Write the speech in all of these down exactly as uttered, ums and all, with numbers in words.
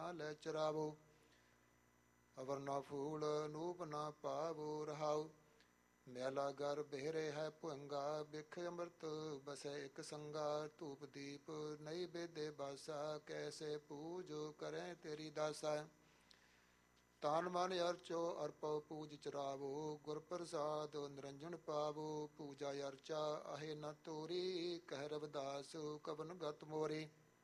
ਨਾ ਲੈ ਚਰਾਵੋ। ਅਵਰ ਨਾ ਫੂਲ ਨੂਪ ਨਾ ਪਾਵੋ ਰਹਾਉ। ਮੈਲਾ ਗਰ ਬਹਿਰੇ ਹੈ ਭੁੰਗਾ, ਬਿਖ ਅੰਮ੍ਰਿਤ ਬਸੈ ਇੱਕ ਸੰਗਾ। ਧੂਪ ਦੀਪ ਨਹੀਂ ਬੇਦੇ ਬਾਸਾ, ਕੈਸੇ ਪੂਜ ਕਰੈ ਤੇਰੀ ਦਾਸਾ। ਤਾਨ ਮਨ ਅਰਚੋ ਅਰਪਉ ਪੂਜ ਚਰਾਵੋ, ਗੁਰ ਪ੍ਰਸਾਦ ਨਿਰੰਜਨ ਪਾਵੋ। ਪੂਜਾ ਅਰਚਾ ਅਹੇ ਨ ਤੋਰੀ, ਕਹਿ ਰਵਿਦਾਸ ਕਵਨ ਗਤ ਮੋਰੀ।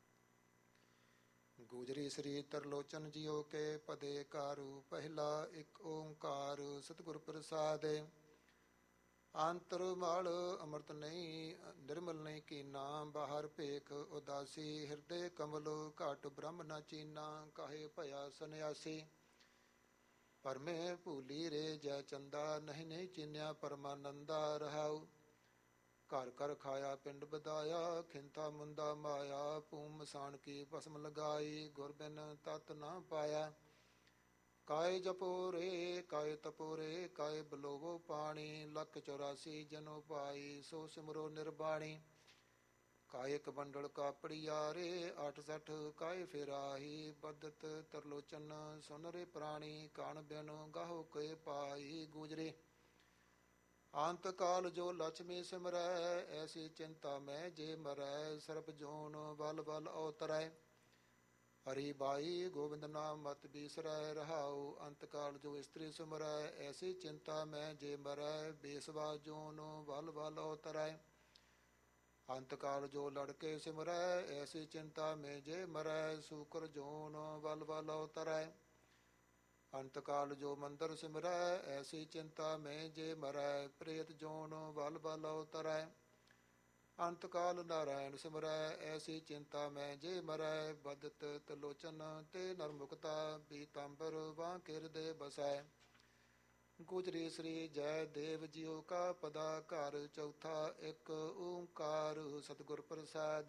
ਗੁਜਰੀ ਸ੍ਰੀ ਤਰਲੋਚਨ ਜਿਉ ਕੇ, ਪਦੇ ਕਾਰੂ ਪਹਿਲਾ ਇੱਕ ਓੰਕਾਰ। ਸਤਿਗੁਰ ਪ੍ਰਸਾਦ ਅੰਤਰ ਮਲ ਅੰਮ੍ਰਿਤ ਨਹੀਂ, ਨਿਰਮਲ ਨਹੀਂ ਕੀਨਾ। ਬਾਹਰ ਭੇਖ ਉਦਾਸੀ, ਹਿਰਦੇ ਕਮਲ ਘਟ ਬ੍ਰਹਮ ਨ ਚੀਨਾ। ਕਾਹੇ ਭਇਆ ਸੰਨਿਆਸੀ, ਪਰਮੇ ਭੂਲੀ ਰੇ ਜੈ ਚੰਦਾ। ਨਹੀਂ ਨਹੀਂ ਚੀਨਿਆ ਪਰਮਾਨੰਦਾ ਰਹਾਉ। ਘਰ ਘਰ ਖਾਇਆ ਪਿੰਡ ਬਦਾਇਆ, ਖਿੰਥਾ ਮੁੰਦਾ ਮਾਇਆ। ਭੂਮ ਮਸਾਣ ਕੀ ਭਸਮ ਲਗਾਈ, ਗੁਰ ਬਿਨ ਤਤ ਨਾ ਪਾਇਆ। ਕਾਇ ਜਪੋ ਰੇ ਕਾਇ ਤਪੋ ਰੇ, ਕਾਇ ਬਲੋਵੋ ਪਾਣੀ। ਲੱਖ ਚੌਰਾਸੀ ਜਨੋ ਪਾਈ, ਸੋ ਸਿਮਰੋ ਨਿਰਬਾਣੀ। ਕਾਇ ਇੱਕ ਬੰਡਲ ਕਾਪੜੀਆ ਰੇ, ਅੱਠ ਸੱਠ ਕਾਇ ਫੇਰਾਹੀ। ਬਦਤ ਤਰਲੋਚਨ ਸੁਨ ਰੇ ਪ੍ਰਾਣੀ, ਕਾਣ ਬਿਨ ਗਾਹੋ ਕੇ ਪਾਈ। ਗੁਜਰੇ ਅੰਤ ਕਾਲ ਜੋ ਲਛਮੀ ਸਿਮਰੈ, ਐਸੀ ਚਿੰਤਾ ਮੈਂ ਜੇ ਮਰੈ। ਸਰਬ ਜੋਨ ਵਲ ਵਲ ਅਵਤਰੈ, ਹਰੀ ਬਾਈ ਗੋਬਿੰਦ ਨਾਮ ਮਤ ਬੀਸਰੈ ਰਹਾਉ। ਅੰਤ ਕਾਲ ਜੋ ਇਸਤਰੀ ਸਿਮਰੈ, ਐਸੀ ਚਿੰਤਾ ਮੈਂ ਜੇ ਮਰੈ। ਬੇਸਵਾ ਜੋਨ ਵਲ ਵਲ ਅਵਤਰੈ, ਅੰਤ ਕਾਲ ਜੋ ਲੜਕੇ ਸਿਮਰੈ। ਐਸੀ ਚਿੰਤਾ ਮੈਂ ਜੇ ਮਰੈ। ਸੂਕਰ ਜੋਨ ਵਲ ਵਲ ਅਵਤਰੈ, ਅੰਤ ਕਾਲ ਜੋ ਮੰਦਰ ਸਿਮਰੈ। ਐਸੀ ਚਿੰਤਾ ਮੈਂ ਜੇ ਮਰੈ। ਪ੍ਰੇਤ ਜੋਨ ਵਲ ਵਲ ਅਵਤਰੈ, ਅੰਤ ਕਾਲ ਨਾਰਾਇਣ ਸਿਮਰੈ। ਐਸੀ ਚਿੰਤਾ ਮੈਂ ਜੇ ਮਰੈ। ਬਦਤ ਤਲੋਚਨ ਤੇ ਨਰਮੁਕਤਾ, ਪੀਤਾੰਬਰ ਬਾਂਕੇ ਹਿਰਦੇ ਬਸੈ। ਗੁਜਰੀ ਸ੍ਰੀ ਜੈ ਦੇਵ ਜੀਉ ਕਾ, ਪਦਾ ਘਰ ਚੌਥਾ ਇੱਕ ਓੰਕਾਰ। ਸਤਿਗੁਰ ਪ੍ਰਸਾਦ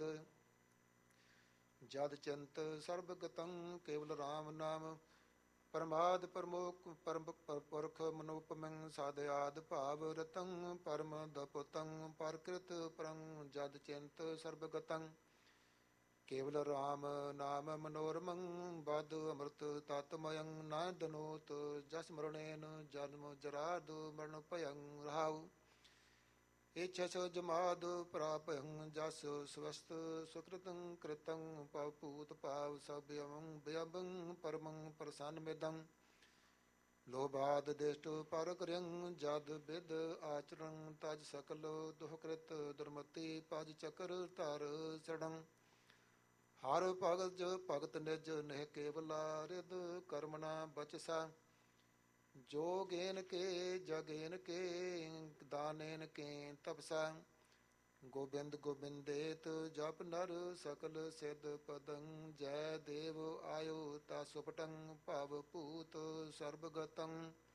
ਜਦ ਚਿੰਤ ਸਰਬ ਗਤੰ, ਕੇਵਲ ਰਾਮ ਨਾਮ ਪਰਮਾਦ ਪ੍ਰਮੋਕ। ਪਰਮ ਪੁਰਖ ਮਨੋਪਮੰ, ਸਾਧ ਆਦ ਭਾਵ ਰਤੰ। ਪਰਮ ਦਪੁਤੰ ਪਰਕ੍ਰਿਤ ਪਰੰ, ਜਦ ਚਿੰਤ ਸਰਬ ਗਤੰ। ਕੇਵਲ ਰਾਮ ਨਾਮ ਮਨੋਰਮੰ, ਬਦ ਅੰਮ੍ਰਿਤ ਤਤਮਯੰ। ਨ ਦਨੋਤ ਜਸ ਮਰਣੇਨ, ਜਨਮ ਜਰਾਦ ਮਰਨ ਭਯੰ ਰਹਾਉ। ਇਛਸ ਜਮਾਦ ਪ੍ਰਾਪਯੰ, ਜਸ ਸਵਸਤ ਸੁਕ੍ਰਿਤੰ ਕ੍ਰਿਤੰ। ਪਵ ਭੂਤ ਭਾਵ ਸਭ ਅਵੰ ਬਿਅਬੰ, ਪਰਮੰ ਪ੍ਰਸੰਨ ਮਿਦੰ। ਲੋਭਾਦ ਦਿਸ਼ਟ ਪਰ ਕਰਿਯੰ, ਜਦ ਬਿਦ ਆਚਰੰ। ਤਜ ਸਕਲ ਦੁਹਕ੍ਰਿਤ ਦੁਰਮਤੀ, ਭਜ ਚਕਰ ਧਰ ਚੜੰ। ਹਰ ਭਗਤ ਭਗਤ ਨਿਜ ਨਹਿ ਕੇਵਲਾ, ਰਿਦ ਕਰਮਣਾ ਬਚਸਾ। ਜੋਗੇਨ ਕੇ ਜਗੇਨ ਕੇ, ਦਾਨੇਨ ਕੇ ਤਪਸਾ। ਗੋਬਿੰਦ ਗੋਬਿੰਦੇਤ ਜਪ ਨਰ, ਸਕਲ ਸਿਧ ਪਦੰ। ਜੈ ਦੇਵ ਆਇਓ ਤਾ ਸੁਪਟੰ, ਭਵ ਭੂਤ ਸਰਬ ਗਤੰ।